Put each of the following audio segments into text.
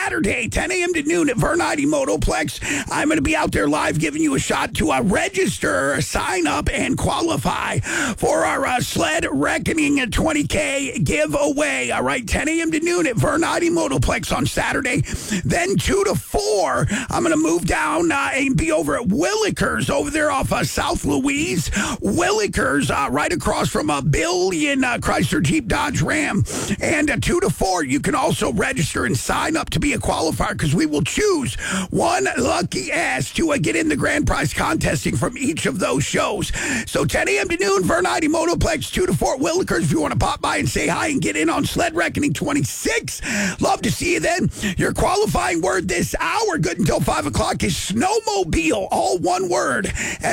Saturday, 10 a.m. to noon at Vernite Motoplex. I'm going to be out there live giving you a shot to register, sign up, and qualify for our Sled Reckoning 20K giveaway. All right, 10 a.m. to noon at Vernite Motoplex on Saturday. Then 2 to 4, I'm going to move down and be over at Willikers over there off South Louise. Willikers, right across from a billion Chrysler Jeep Dodge Ram. And 2 to 4, you can also register and sign up to be a qualifier because we will choose one lucky ass to get in the grand prize contesting from each of those shows. So 10 a.m. to noon, Vernite Motoplex, 2 to 4 Willikers. If you want to pop by and say hi and get in on Sled Reckoning 26, love to see you then. Your qualifying word this hour, good until 5 o'clock, is snowmobile, all one word.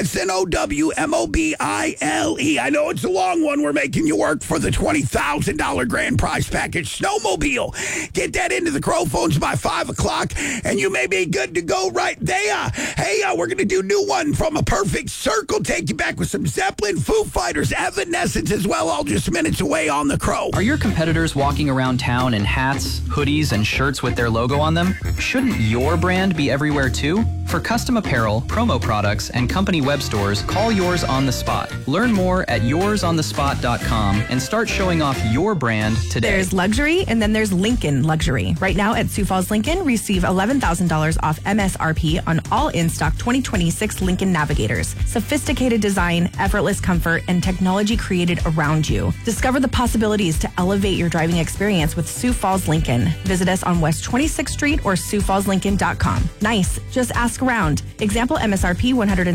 SNOWMOBILE. I know it's a long one. We're making you work for the $20,000 grand prize package. Snowmobile. Get that into the crow phones by 5 o'clock, and you may be good to go right there. Hey, we're going to do new one from A Perfect Circle. Take you back with some Zeppelin, Foo Fighters, Evanescence as well, all just minutes away on the crow. Are your competitors walking around town in hats, hoodies, and shirts with their logo on them? Shouldn't your brand be everywhere too? For custom apparel, promo products, and company web stores, call Yours on the Spot. Learn more at yoursonthespot.com and start showing off your brand today. There's luxury, and then there's Lincoln Luxury. Right now at Sioux Falls Lincoln, receive $11,000 off MSRP on all in-stock 2026 Lincoln Navigators. Sophisticated design, effortless comfort, and technology created around you. Discover the possibilities to elevate your driving experience with Sioux Falls Lincoln. Visit us on West 26th Street or SiouxFallsLincoln.com. Nice. Just ask around. Example MSRP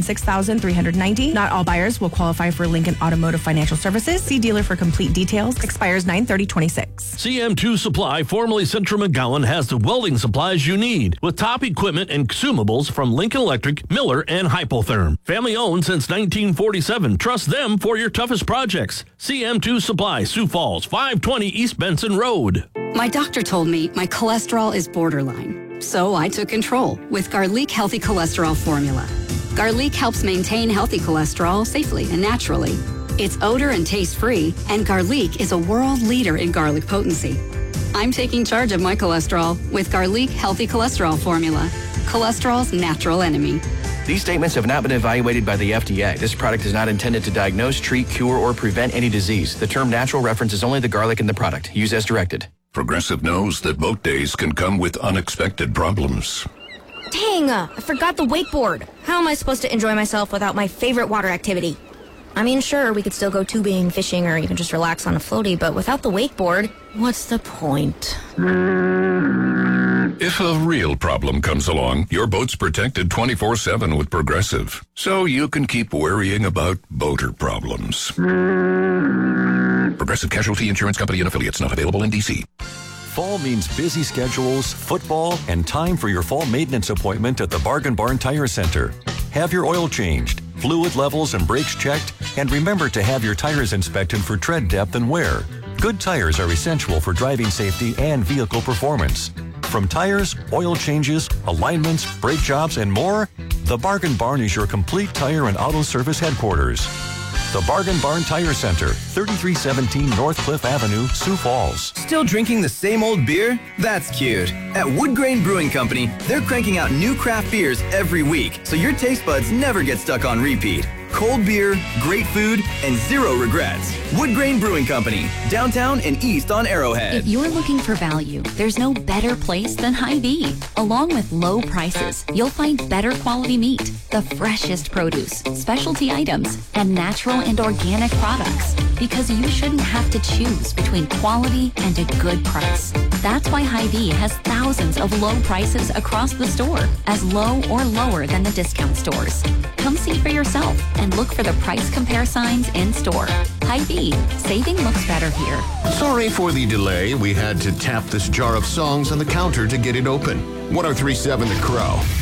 $106,390. Not all buyers will qualify for Lincoln Automotive Financial Services. See dealer for complete details. Expires 9/30/26. CM2 Supply, formerly Central McGowan, has the welding supplies you need with top equipment and consumables from Lincoln Electric, Miller, and Hypotherm. Family owned since 1947. Trust them for your toughest projects. CM2 Supply, Sioux Falls, 520 East Benson Road. My doctor told me my cholesterol is borderline, so I took control with Garlic Healthy Cholesterol Formula. Garlic helps maintain healthy cholesterol safely and naturally. It's odor and taste-free, and Garlic is a world leader in garlic potency. I'm taking charge of my cholesterol with Garlic Healthy Cholesterol Formula, cholesterol's natural enemy. These statements have not been evaluated by the FDA. This product is not intended to diagnose, treat, cure, or prevent any disease. The term natural references only the garlic in the product. Use as directed. Progressive knows that boat days can come with unexpected problems. Dang, I forgot the wakeboard. How am I supposed to enjoy myself without my favorite water activity? I mean, sure, we could still go tubing, fishing, or even just relax on a floaty, but without the wakeboard, what's the point? If a real problem comes along, your boat's protected 24/7 with Progressive, so you can keep worrying about boater problems. Progressive Casualty Insurance Company and Affiliates, not available in D.C. Fall means busy schedules, football, and time for your fall maintenance appointment at the Bargain Barn Tire Center. Have your oil changed, fluid levels and brakes checked, and remember to have your tires inspected for tread depth and wear. Good tires are essential for driving safety and vehicle performance. From tires, oil changes, alignments, brake jobs, and more, the Bargain Barn is your complete tire and auto service headquarters. The Bargain Barn Tire Center, 3317 North Cliff Avenue, Sioux Falls. Still drinking the same old beer? That's cute. At Wood Grain Brewing Company, they're cranking out new craft beers every week, so your taste buds never get stuck on repeat. Cold beer, great food, and zero regrets. Wood Grain Brewing Company, downtown and east on Arrowhead. If you're looking for value, there's no better place than Hy-Vee. Along with low prices, you'll find better quality meat, the freshest produce, specialty items, and natural and organic products. Because you shouldn't have to choose between quality and a good price. That's why Hy-Vee has thousands of low prices across the store, as low or lower than the discount stores. Come see for yourself and look for the price compare signs in store. Hy-Vee, saving looks better here. Sorry for the delay. We had to tap this jar of songs on the counter to get it open. 103.7 The Crow.